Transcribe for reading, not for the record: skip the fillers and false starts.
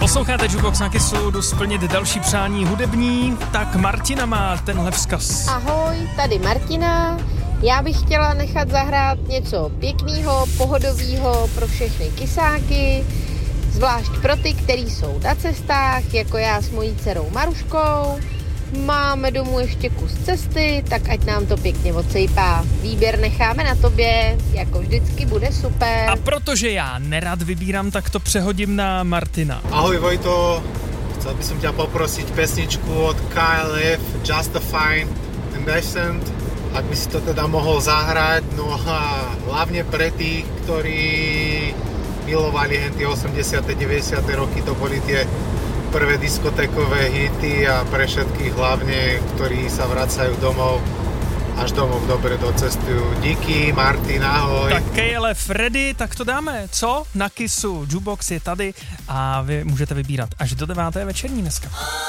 Posloucháte Jukebox na Kissu, jdu splnit další přání hudební, tak Martina má tenhle vzkaz. Ahoj, tady Martina. Já bych chtěla nechat zahrát něco pěkného, pohodového pro všechny kysáky, zvlášť pro ty, kteří jsou na cestách, jako já s mojí dcerou Maruškou. Máme domů ještě kus cesty, tak ať nám to pěkně odsejpá. Výběr necháme na tobě, jako vždycky bude super. A protože já nerad vybírám, tak to přehodím na Martina. Ahoj Vojto, chcel by som ťa poprosiť pesničku od KLF, Just a Fine and Decent, ak by si to teda mohol zahrať, no a hlavne pre tých, ktorí milovali tie 80. 90. roky, to boli tie prvé diskotékové hity a pre všetkých hlavne, ktorí sa vracajú domov, až domov dobre docestujú. Díky, Martin, ahoj. Tak KLF Freddy, tak to dáme, co? Na Kissu, Jukebox je tady a vy můžete vybírat až do 9. večerní dneska.